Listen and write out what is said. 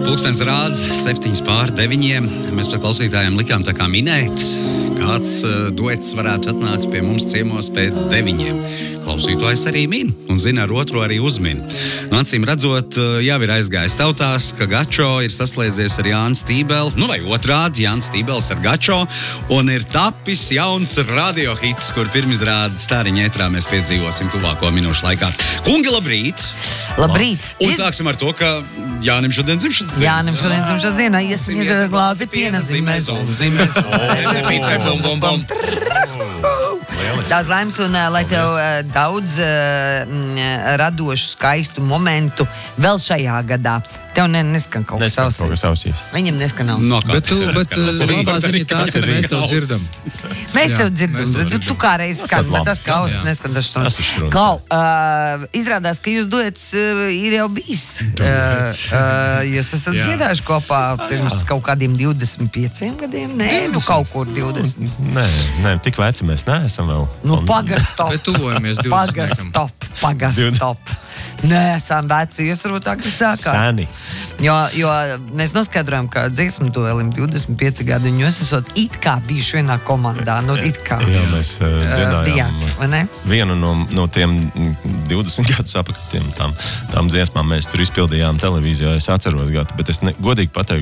Pulkstens rāds 7:09. Mēs pat klausītājiem likām tā kā minēt, kāds duets varētu atnākt pie mums ciemos pēc 9. Klausītājs arī min un zina ar otru arī uzmin. Acīm redzot, jau ir aizgājis tautās, ka Gačo ir saslēdzies ar Jānu Stībeli, vai otrādi Jānis Stībels ar Gačo, un ir tapis jauns radiohits, kur pirmizrādi Stāriņa ētrā mēs piedzīvosim tuvāko minūšu laikā. Kungi, labrīt! Labrīt! Un sāksim ar to, ka Jānim šodien dzimšanas diena. Jānim šodien dzimšanas diena, iesim glāzi piena zīmēs. Daudz laimes un lai tev daudz radošu, skaistu momentu vēl šajā gadā. Tev neskan kaut kas ausīs. Viņam neskan ausīs. No, bet labā ziņa tā, ka mēs tev dzirdam. Mēs tev dzirdam. Tu kā reiz skan, bet tas kā ausīs neskan tas štrums. Klau, izrādās, ka jūs duets ir jau bijis. Jūs esat dziedājuši kopā pirms kaut kādiem 25 gadiem? Nē, kaut kur 20. Nē, tik veci mēs neesam vēl. Pagastop. Bet tuvojamies 20. Pagastop. Nē, esam veci, jūs varbūt tā, kas sākāt. Sēni. Jo mēs noskaidrojam, ka dziesmu duelim 25 gadi, un jūs esat it kā bijuši vienā komandā. It kā. Jā, mēs dziedājām bijāt, vai ne? Vienu no tiem 20 gadus apakaļ tām dziesmām mēs tur izpildījām televīzijā. Es atceros gadu, bet es godīgi pateikšu,